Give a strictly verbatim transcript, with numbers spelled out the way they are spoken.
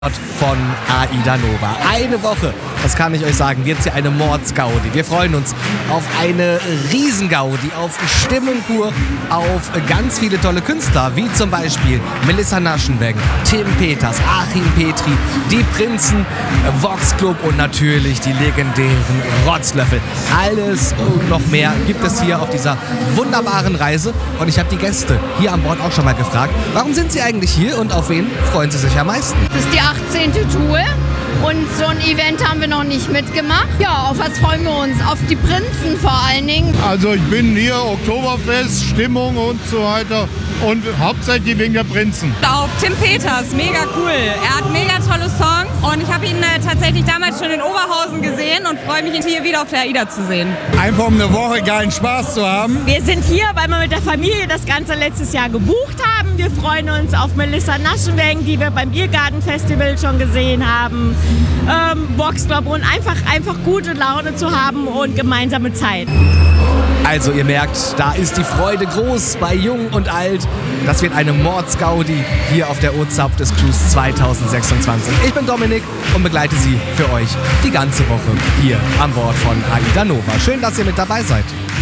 von AIDA Nova. Eine Woche, das kann ich euch sagen, wird hier eine Mordsgaudi. Wir freuen uns auf eine Riesengaudi, auf Stimmung pur, auf ganz viele tolle Künstler, wie zum Beispiel Melissa Naschenweng, Tim Peters, Achim Petri, die Prinzen, Vox Club und natürlich die legendären Rotzlöffel. Alles und noch mehr gibt es hier auf dieser wunderbaren Reise. Und ich habe die Gäste hier an Bord auch schon mal gefragt, warum sind sie eigentlich hier und auf wen freuen sie sich am meisten? Das ist die achtzehnte Tour und so ein Event haben wir noch nicht mitgemacht. Ja, auf was freuen wir uns? Auf die Prinzen vor allen Dingen. Also ich bin hier, Oktoberfest, Stimmung und so weiter und hauptsächlich wegen der Prinzen. Auf Tim Peters, mega cool. Er hat mega tolle Songs und ich habe ihn äh, tatsächlich damals schon in Oberhausen gesehen und freue mich, ihn hier wieder auf der AIDA zu sehen. Einfach um eine Woche geilen Spaß zu haben. Wir sind hier, weil wir mit der Familie das Ganze letztes Jahr gebucht haben. Wir freuen uns auf Melissa Naschenweng, die wir beim Biergarten Festival schon gesehen haben. Ähm, Vox Club und einfach, einfach gute Laune zu haben und gemeinsame Zeit. Also ihr merkt, da ist die Freude groß bei Jung und Alt. Das wird eine Mordsgaudi hier auf der O-Zapf des Cruise zwanzig sechsundzwanzig. Ich bin Dominik und begleite Sie für euch die ganze Woche hier an Bord von AIDA Nova. Schön, dass ihr mit dabei seid.